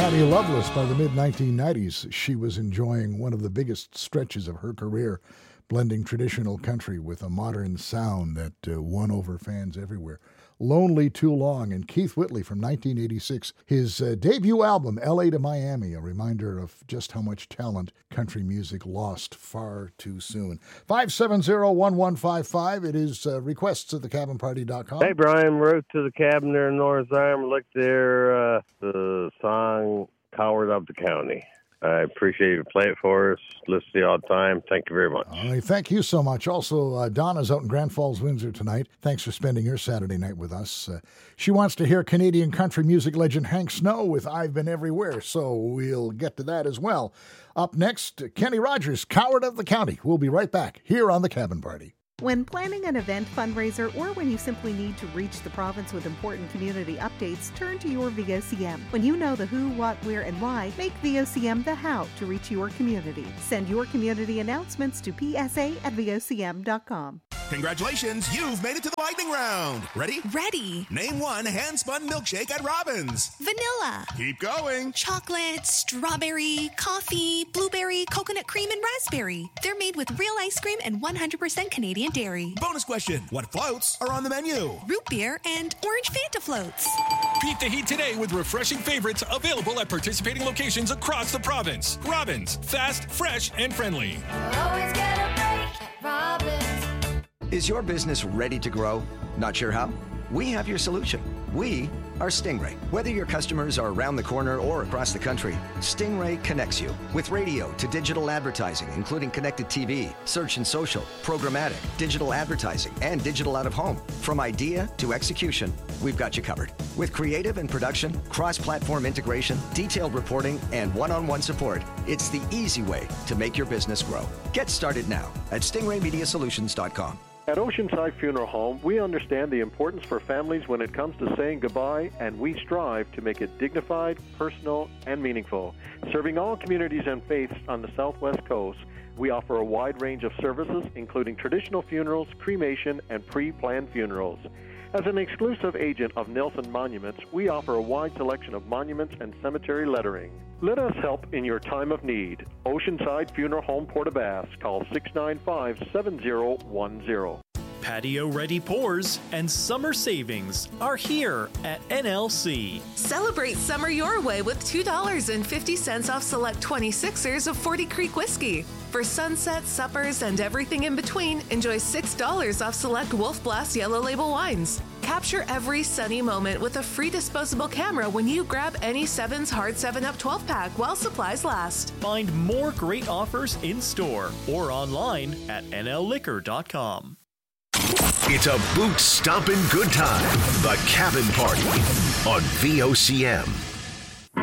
Patty Loveless. By the mid-1990s, she was enjoying one of the biggest stretches of her career, blending traditional country with a modern sound that won over fans everywhere. Lonely Too Long, and Keith Whitley from 1986, his debut album, L.A. to Miami, a reminder of just how much talent country music lost far too soon. 570-1155, it is requests at thecabinparty.com. Hey, Brian, wrote to the cabin there in North Arm, looked there, the song Coward of the County. I appreciate you play it for us. Listen to you all the time. Thank you very much. All right, thank you so much. Also, Donna's out in Grand Falls, Windsor tonight. Thanks for spending your Saturday night with us. She wants to hear Canadian country music legend Hank Snow with I've Been Everywhere, so we'll get to that as well. Up next, Kenny Rogers, Coward of the County. We'll be right back here on The Cabin Party. When planning an event, fundraiser, or when you simply need to reach the province with important community updates, turn to your VOCM. When you know the who, what, where, and why, make VOCM the how to reach your community. Send your community announcements to psa@vocm.com. Congratulations, you've made it to the lightning round. Ready? Ready. Name one hand-spun milkshake at Robbins. Vanilla. Keep going. Chocolate, strawberry, coffee, blueberry, coconut cream, and raspberry. They're made with real ice cream and 100% Canadian dairy. Bonus question. What floats are on the menu? Root beer and orange Fanta floats. Beat the heat today with refreshing favorites available at participating locations across the province. Robbins. Fast, fresh, and friendly. Always get a break at Robbins. Is your business ready to grow? Not sure how? We have your solution. We are Stingray. Whether your customers are around the corner or across the country, Stingray connects you with radio to digital advertising, including connected TV, search and social, programmatic, digital advertising, and digital out-of-home. From idea to execution, we've got you covered. With creative and production, cross-platform integration, detailed reporting, and one-on-one support, it's the easy way to make your business grow. Get started now at stingraymediasolutions.com. At Oceanside Funeral Home, we understand the importance for families when it comes to saying goodbye, and we strive to make it dignified, personal, and meaningful. Serving all communities and faiths on the Southwest Coast, we offer a wide range of services, including traditional funerals, cremation, and pre-planned funerals. As an exclusive agent of Nelson Monuments, we offer a wide selection of monuments and cemetery lettering. Let us help in your time of need. Oceanside Funeral Home, Port-aux-Basques. Call 695-7010. Patio-ready pours and summer savings are here at NLC. Celebrate summer your way with $2.50 off select 26ers of 40 Creek whiskey. For sunset, suppers, and everything in between, enjoy $6 off select Wolf Blast Yellow Label wines. Capture every sunny moment with a free disposable camera when you grab any Sevens Hard 7-Up 12-pack while supplies last. Find more great offers in store or online at nlliquor.com. It's a boot-stomping good time. The Cabin Party on VOCM.